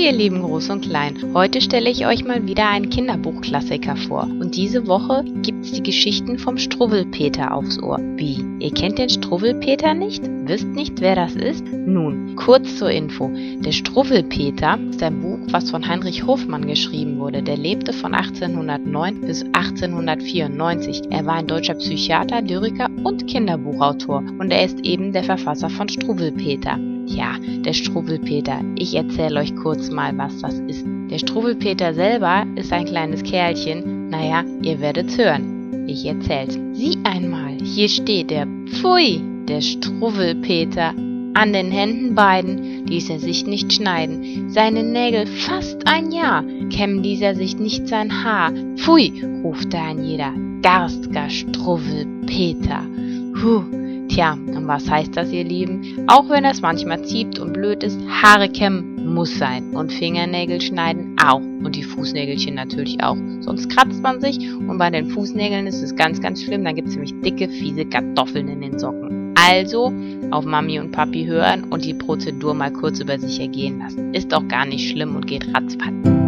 ihr lieben Groß und Klein, heute stelle ich euch mal wieder einen Kinderbuchklassiker vor und diese Woche gibt's die Geschichten vom Struwwelpeter aufs Ohr. Wie? Ihr kennt den Struwwelpeter nicht? Wisst nicht, wer das ist? Nun, kurz zur Info. Der Struwwelpeter ist ein Buch, was von Heinrich Hofmann geschrieben wurde. Der lebte von 1809 bis 1894. Er war ein deutscher Psychiater, Lyriker und Kinderbuchautor und er ist eben der Verfasser von Struwwelpeter. Ja, der Struwwelpeter. Ich erzähle euch kurz mal, was das ist. Der Struwwelpeter selber ist ein kleines Kerlchen. Naja, ihr werdet's hören. Ich erzähl's. Sieh einmal, hier steht er. Pfui, der Struwwelpeter. An den Händen beiden ließ er sich nicht schneiden. Seine Nägel fast ein Jahr, kämm ließ er sich nicht sein Haar. Pfui, rufte ein jeder. Garstiger Struwwelpeter. Tja, und was heißt das, ihr Lieben? Auch wenn es manchmal zieht und blöd ist, Haare kämmen muss sein und Fingernägel schneiden auch und die Fußnägelchen natürlich auch. Sonst kratzt man sich und bei den Fußnägeln ist es ganz, ganz schlimm. Dann gibt es nämlich dicke, fiese Kartoffeln in den Socken. Also auf Mami und Papi hören und die Prozedur mal kurz über sich ergehen lassen. Ist doch gar nicht schlimm und geht ratzfatz.